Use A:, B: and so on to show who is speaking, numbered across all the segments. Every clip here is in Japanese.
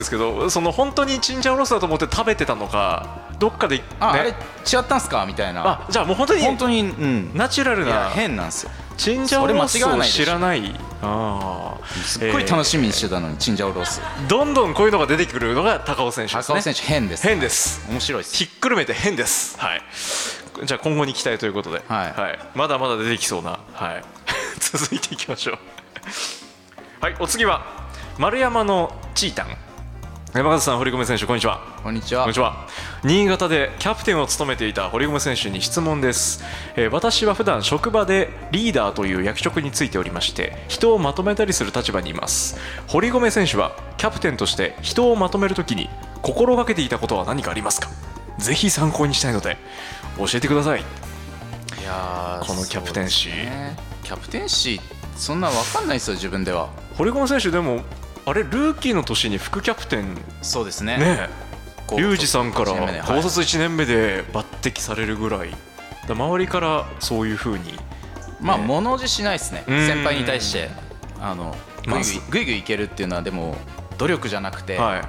A: ですけど、その本当にチンジャオロースだと思って食べてたのか、どっかで、ね、
B: あれ違ったんすかみたいな。
A: あ、じゃあもう本当にナチュラルな
B: 変なんですよ。
A: チンジャオロースを知らない。
B: すっごい楽しみにしてたのに、チンジャオロース。
A: どんどんこういうのが出てくるのが高尾選手ですね。
B: 高尾選手変です。
A: 変です。
B: 面白いです。
A: ひっくるめて変です。はい。じゃあ今後に期待ということで、はい、まだまだ出てきそうな、はい、続いていきましょう。はい、お次は丸山のチータン。山形さん、堀米選手、こんにちは。
B: こんにちは。
A: こんにちは。新潟でキャプテンを務めていた堀米選手に質問です。私は普段職場でリーダーという役職についておりまして、人をまとめたりする立場にいます。堀米選手はキャプテンとして人をまとめるときに心がけていたことは何かありますか？ぜひ参考にしたいので教えてください。いや、このキャプテンシー、
B: ね、キャプテンシーそんな分かんないですよ、自分では。
A: 堀米選手でもあれ、ルーキーの年に副キャプテン、
B: そうですね、
A: ね、リュウジさんから高卒1年目で抜擢されるぐらい、周りからそういう風に、
B: まあ物おじしないですね、先輩に対してぐいぐいいけるっていうのは、でも努力じゃなくて、はい、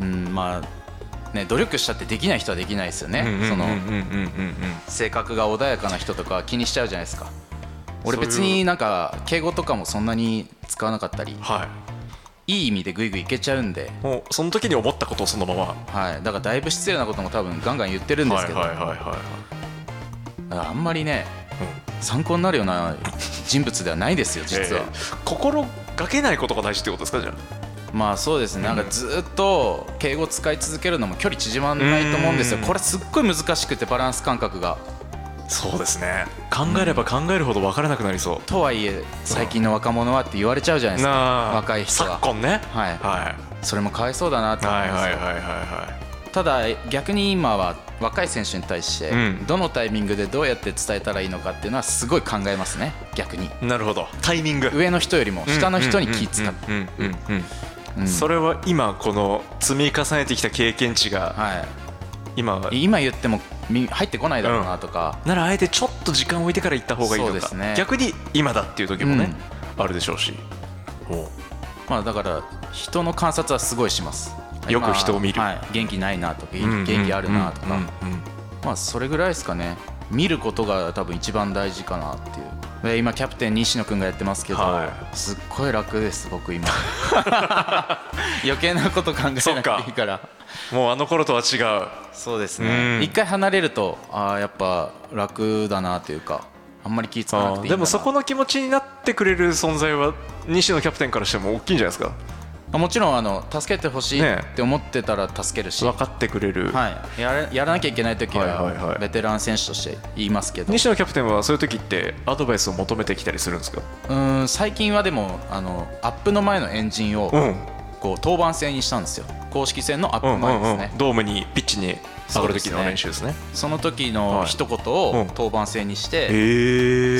B: まあね、努力したってできない人はできないですよね。その性格が穏やかな人とか気にしちゃうじゃないですか。俺別になんか敬語とかもそんなに使わなかったり、いい意味でグイグイいけちゃうんで、
A: もうその時に思ったことをそのまま、
B: はい、だからだいぶ失礼なことも多分ガンガン言ってるんですけど、あんまりね、参考になるような人物ではないですよ実は。
A: 心がけないことが大事ってことですか？じゃあ
B: まあそうですね、なんかずっと敬語使い続けるのも距離縮まらないと思うんですよ。これすっごい難しくて、バランス感覚が。
A: そうですね、考えれば考えるほど分からなくなりそう。
B: とはいえ最近の若者はって言われちゃうじゃないですか、若い人は。
A: 昨今ね、
B: はい、それもかわいそうだなって思いますよ。ただ逆に今は若い選手に対してどのタイミングでどうやって伝えたらいいのかっていうのはすごい考えますね、逆に。
A: なるほど、タイミング、
B: 上の人よりも下の人に気使う。
A: それは今この積み重ねてきた経験値が、今
B: 言っても入ってこないだろうなとか、
A: ならあえてちょっと時間を置いてから行った方がいいとか、逆に今だっていう時もね、あるでしょうし、
B: まあだから人の観察はすごいします。
A: よく人を見る、
B: 元気ないなとか元気あるなとか、まあそれぐらいですかね。見ることが多分一番大事かなっていう。今キャプテン西野君がやってますけど、すっごい楽です僕今。余計なこと考えなくていいから。
A: もうあの頃とは違う。
B: そうですね、一回離れるとやっぱ楽だなというか、あんまり気使わなくていいんだな。
A: でもそこの気持ちになってくれる存在は西野キャプテンからしても大きいんじゃないですか？
B: もちろん助けてほしいって思ってたら助けるし、
A: 分かってくれる、
B: やらなきゃいけない時はベテラン選手として言いますけど、
A: 西野キャプテンはそういう時ってアドバイスを求めてきたりするんですか？
B: 最近はでもアップの前のエンジンをこう当番制にしたんですよ。公式戦のアップ前ですね、
A: ドームにピッチに上がる時の練習ですね。
B: その時の一言を当番制にして、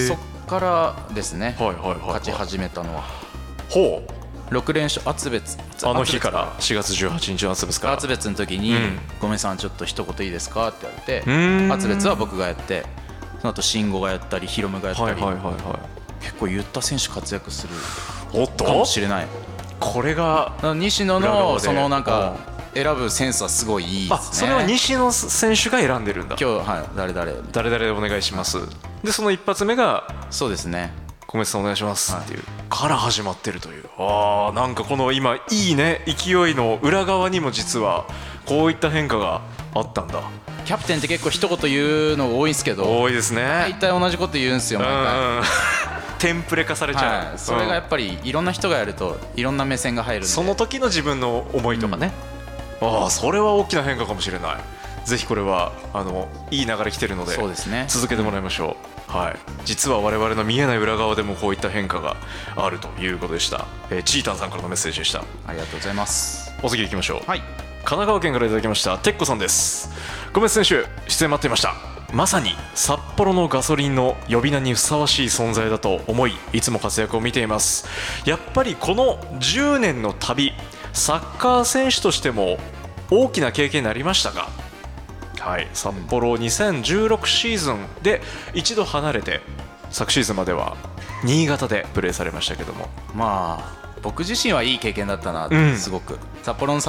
B: そっからですね、勝ち始めたのは。
A: ほう、
B: 6連勝、厚別、
A: あの日から4月18日の厚別から、
B: 厚別の時にごめんさんちょっと一言いいですかって言われて、厚別は僕がやって、その後慎吾がやったりヒロムがやったり、結構言った選手活躍するかもしれない。これが西野のそのなんか選ぶセンスはすごいいいですね。
A: それは西野選手が選んでるんだ。
B: 今日誰々
A: でお願いします。でその一発目が、
B: そうですね、
A: 小梅さんお願いしますっていうから始まってるという。なんかこの今いいね勢いの裏側にも実はこういった変化があったんだ。
B: キャプテンって結構一言言うの多いんですけど、
A: 多いですね。
B: 大体同じこと言うんですよ毎回。
A: テンプレ化されちゃう、
B: それがやっぱりいろんな人がやるといろんな目線が入るんで、
A: その時の自分の思いとかね、それは大きな変化かもしれない。ぜひこれはいい流れ来てるので続けてもらいましょう。実は我々の見えない裏側でもこういった変化があるということでした。チータンさんからのメッセージでした。
B: ありがとうございます。
A: お次行きましょう。神奈川県からいただきましたてっこさんです。小梅選手出演待っていました。まさに札幌のガソリンの呼び名にふさわしい存在だと思い、いつも活躍を見ています。やっぱりこの10年の旅、サッカー選手としても大きな経験になりましたが、札幌2016シーズンで一度離れて、昨シーズンまでは新潟でプレーされましたけども、
B: 僕自身はいい経験だったな、すごく札幌の